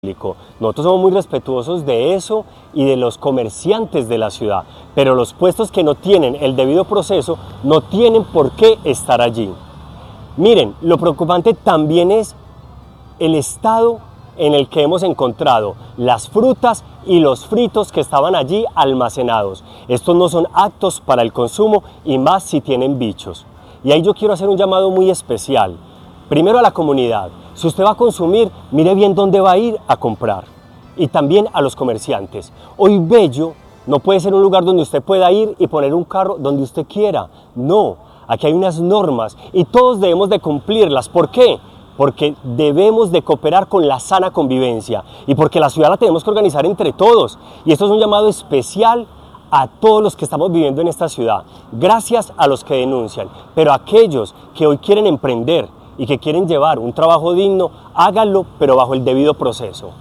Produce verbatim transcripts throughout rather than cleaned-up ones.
público. Nosotros somos muy respetuosos de eso y de los comerciantes de la ciudad, pero los puestos que no tienen el debido proceso no tienen por qué estar allí. Miren, lo preocupante también es el estado en el que hemos encontrado las frutas y los fritos que estaban allí almacenados. Estos no son aptos para el consumo y más si tienen bichos. Y ahí yo quiero hacer un llamado muy especial. Primero a la comunidad. Si usted va a consumir, mire bien dónde va a ir a comprar. Y también a los comerciantes. Hoy Bello no puede ser un lugar donde usted pueda ir y poner un carro donde usted quiera. No, aquí hay unas normas y todos debemos de cumplirlas. ¿Por qué? Porque debemos de cooperar con la sana convivencia y porque la ciudad la tenemos que organizar entre todos. Y esto es un llamado especial a todos los que estamos viviendo en esta ciudad. Gracias a los que denuncian, pero a aquellos que hoy quieren emprender y que quieren llevar un trabajo digno, háganlo, pero bajo el debido proceso.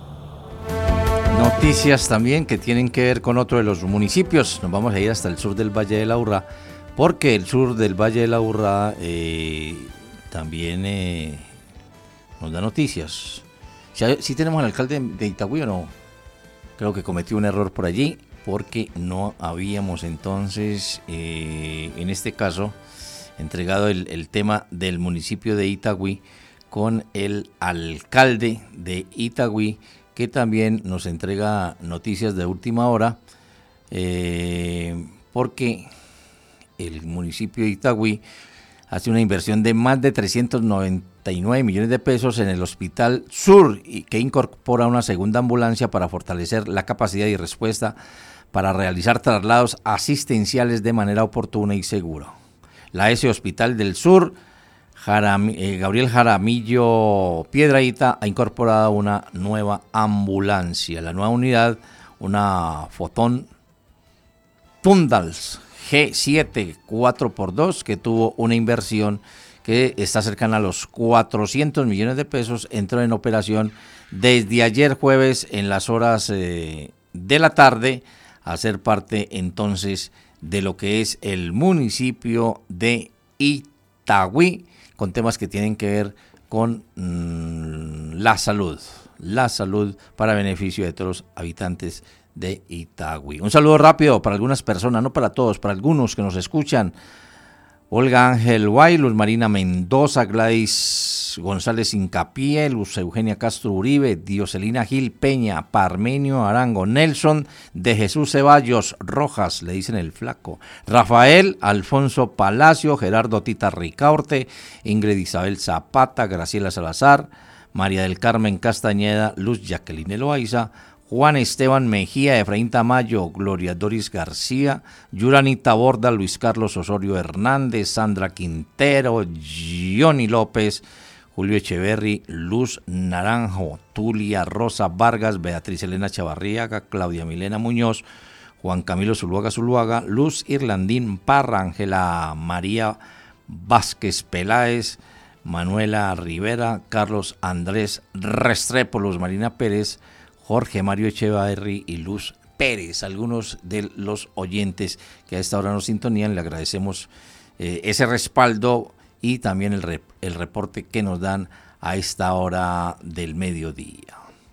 Noticias también que tienen que ver con otro de los municipios. Nos vamos a ir hasta el sur del Valle de la Urrá, porque el sur del Valle de la Urrá eh, también eh, nos da noticias. ¿Sí, ¿Sí tenemos al alcalde de Itagüí o no? Creo que cometió un error por allí, porque no habíamos entonces, eh, en este caso, entregado el, el tema del municipio de Itagüí con el alcalde de Itagüí, que también nos entrega noticias de última hora, eh, porque el municipio de Itagüí hace una inversión de más de trescientos noventa y nueve millones de pesos en el Hospital Sur, y que incorpora una segunda ambulancia para fortalecer la capacidad y respuesta para realizar traslados asistenciales de manera oportuna y segura. La S Hospital del Sur, Jaram, eh, Gabriel Jaramillo Piedrahita, ha incorporado una nueva ambulancia. La nueva unidad, una Fotón Tundals G siete cuatro por dos, que tuvo una inversión que está cercana a los cuatrocientos millones de pesos, entró en operación desde ayer jueves en las horas eh, de la tarde, a ser parte entonces de lo que es el municipio de Itagüí, con temas que tienen que ver con mmm, la salud, la salud para beneficio de todos los habitantes de Itagüí. Un saludo rápido para algunas personas, no para todos, para algunos que nos escuchan. Olga Ángel Guay, Luz Marina Mendoza, Gladys González Incapié, Luz Eugenia Castro Uribe, Dioselina Gil Peña, Parmenio Arango, Nelson de Jesús Ceballos Rojas, le dicen el flaco, Rafael Alfonso Palacio, Gerardo Tita Ricaurte, Ingrid Isabel Zapata, Graciela Salazar, María del Carmen Castañeda, Luz Jacqueline Eloaiza, Juan Esteban Mejía, Efraín Tamayo, Gloria Doris García, Yuranita Borda, Luis Carlos Osorio Hernández, Sandra Quintero, Johnny López, Julio Echeverry, Luz Naranjo, Tulia Rosa Vargas, Beatriz Elena Chavarriaga, Claudia Milena Muñoz, Juan Camilo Zuluaga Zuluaga, Luz Irlandín Parra, Ángela María Vázquez Peláez, Manuela Rivera, Carlos Andrés Restrepo, Luz Marina Pérez, Jorge Mario Echeverry y Luz Pérez, algunos de los oyentes que a esta hora nos sintonían. Le agradecemos eh, ese respaldo y también el, rep- el reporte que nos dan a esta hora del mediodía.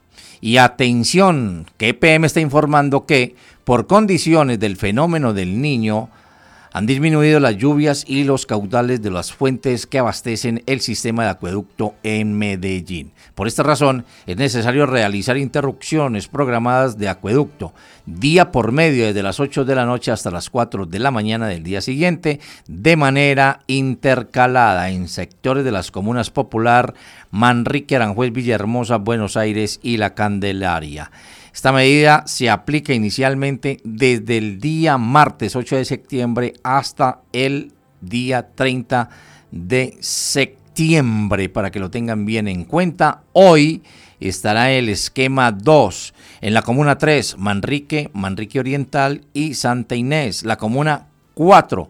Y atención, que E P M está informando que por condiciones del fenómeno del Niño han disminuido las lluvias y los caudales de las fuentes que abastecen el sistema de acueducto en Medellín. Por esta razón, es necesario realizar interrupciones programadas de acueducto día por medio desde las ocho de la noche hasta las cuatro de la mañana del día siguiente, de manera intercalada en sectores de las comunas Popular, Manrique, Aranjuez, Villahermosa, Buenos Aires y La Candelaria. Esta medida se aplica inicialmente desde el día martes ocho de septiembre hasta el día treinta de septiembre, para que lo tengan bien en cuenta. Hoy estará el esquema dos en la comuna tres, Manrique, Manrique Oriental y Santa Inés. La comuna cuatro,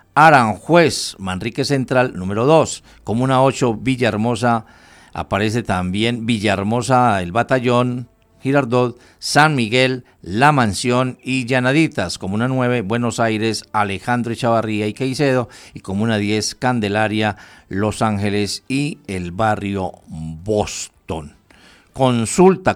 Aranjuez, Manrique Central, número dos. Comuna ocho, Villahermosa, aparece también Villahermosa, el batallón, Girardot, San Miguel, La Mansión y Llanaditas. Comuna nueve, Buenos Aires, Alejandro Echavarría y Caicedo. Y Comuna diez, Candelaria, Los Ángeles y el barrio Boston. consulta